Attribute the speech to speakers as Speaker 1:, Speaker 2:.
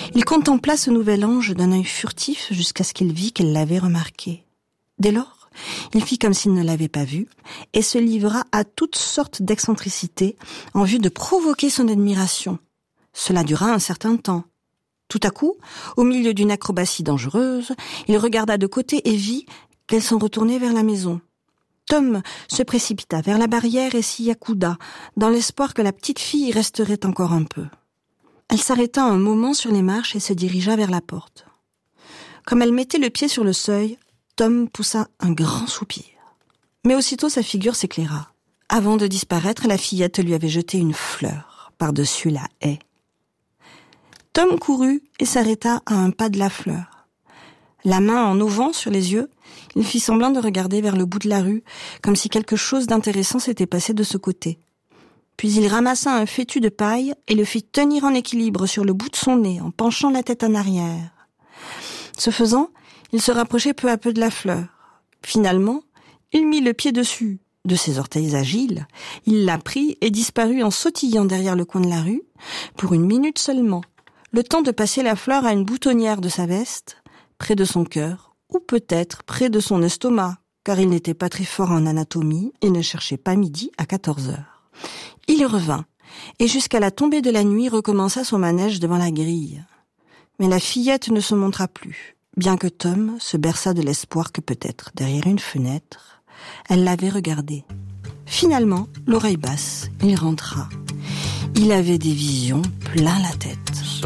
Speaker 1: Il contempla ce nouvel ange d'un œil furtif jusqu'à ce qu'il vit qu'elle l'avait remarqué. Dès lors, il fit comme s'il ne l'avait pas vu et se livra à toutes sortes d'excentricités en vue de provoquer son admiration. Cela dura un certain temps. Tout à coup, au milieu d'une acrobatie dangereuse, il regarda de côté et vit qu'elle s'en retournait vers la maison. Tom se précipita vers la barrière et s'y accouda, dans l'espoir que la petite fille y resterait encore un peu. Elle s'arrêta un moment sur les marches et se dirigea vers la porte. Comme elle mettait le pied sur le seuil, Tom poussa un grand soupir. Mais aussitôt sa figure s'éclaira. Avant de disparaître, la fillette lui avait jeté une fleur par-dessus la haie. Tom courut et s'arrêta à un pas de la fleur. La main en auvent sur les yeux, il fit semblant de regarder vers le bout de la rue, comme si quelque chose d'intéressant s'était passé de ce côté. Puis il ramassa un fétu de paille et le fit tenir en équilibre sur le bout de son nez, en penchant la tête en arrière. Ce faisant, il se rapprochait peu à peu de la fleur. Finalement, il mit le pied dessus. De ses orteils agiles, il la prit et disparut en sautillant derrière le coin de la rue, pour 1 minute seulement, le temps de passer la fleur à une boutonnière de sa veste, près de son cœur, ou peut-être près de son estomac, car il n'était pas très fort en anatomie et ne cherchait pas midi à 14 heures. Il revint, et jusqu'à la tombée de la nuit recommença son manège devant la grille. Mais la fillette ne se montra plus, bien que Tom se berça de l'espoir que peut-être, derrière une fenêtre, elle l'avait regardé. Finalement, l'oreille basse, il rentra. Il avait des visions plein la tête.